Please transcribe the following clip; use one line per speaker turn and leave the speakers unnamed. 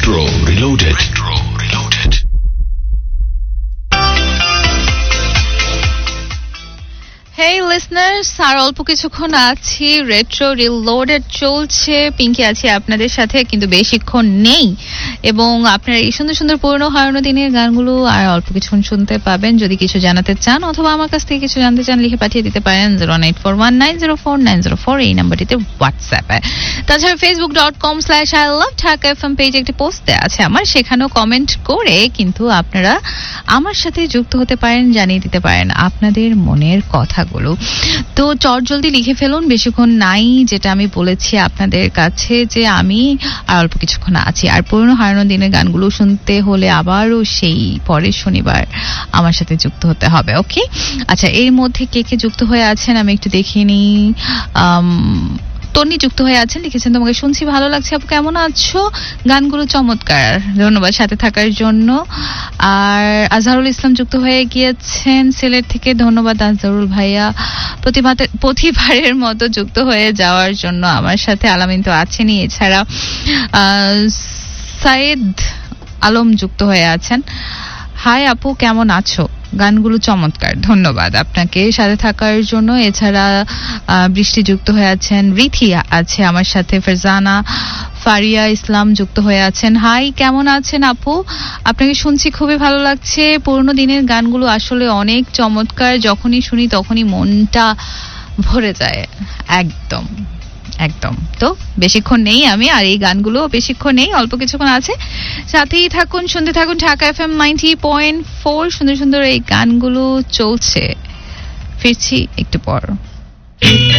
Retro Reloaded.
Hey listeners, আর অল্প কিছুক্ষণ আছি, রেট্রো রিলোডেড চলছে, পিঙ্কি আছি আপনাদের সাথে, কিন্তু বেশিক্ষণ নেই। এবং আপনারা এই সুন্দর সুন্দর পুরনো হারানো দিনের গানগুলো আর অল্প কিছুক্ষণ শুনতে পাবেন। যদি কিছু জানাতে চান অথবা আমার কাছ থেকে কিছু জানতে চান, লিখে পাঠিয়ে দিতে পারেন 09419049004 এই নাম্বারটিতে হোয়াটসঅ্যাপে। তাছাড়া facebook.com/iloveDhaka.fm পেজে একটি পোস্ট দেওয়া আছে আমার, সেখানেও কমেন্ট করে কিন্তু আপনারা আমার সাথে যুক্ত হতে পারেন, জানিয়ে দিতে পারেন আপনাদের মনের কথা। তো চটজলদি লিখে ফেলুন, বেশিক্ষণ নাই। যেটা আমি বলেছি আপনাদের কাছে যে আমি আর অল্প কিছুক্ষণ আছি, আর পুরনো হারানো দিনের গানগুলো শুনতে হলে আবারও সেই পরের শনিবার আমার সাথে যুক্ত হতে হবে। ওকে, আচ্ছা, এর মধ্যে কে কে যুক্ত হয়ে আছেন আমি একটু দেখিয়ে নিই। তন্নি যুক্ত হয়ে আছেন, লিখেছেন তোমাকে শুনছি, ভালো লাগছে আপু, কেমন আছো, গানগুলো চমৎকার, ধন্যবাদ সাথে থাকার জন্য। আর আজহারুল ইসলাম যুক্ত হয়ে গিয়েছেন সিলেট থেকে, ধন্যবাদ আজহারুল ভাইয়া প্রতিবারের মতো যুক্ত হয়ে যাওয়ার জন্য আমার সাথে। আলামিন তো আছেনই, এছাড়া সাইদ আলম যুক্ত হয়ে আছেন। হাই আপু, কেমন আছো, গানগুলো চমৎকার, ধন্যবাদ আপনাকে সাথে থাকার জন্য। এছাড়া বৃষ্টি যুক্ত হয়ে আছেন, রিথি আছে আমার সাথে, ফারজানা ফারিয়া ইসলাম যুক্ত হয়ে আছেন। হাই, কেমন আছেন আপু, আপনাকে শুনছি, খুবই ভালো লাগছে। পুরনো দিনের গানগুলো আসলে অনেক চমৎকার, যখনই শুনি তখনই মনটা ভরে যায়। একদম একদম। তো বেশিক্ষণ নেই আমি, আর এই গানগুলো বেশিক্ষণ নেই, অল্প কিছুক্ষণ আছে, সাথেই থাকুন, শুনতে থাকুন ঢাকা FM 90.4। সুন্দর সুন্দর এই গানগুলো চলছে, ফিরছি একটু পর।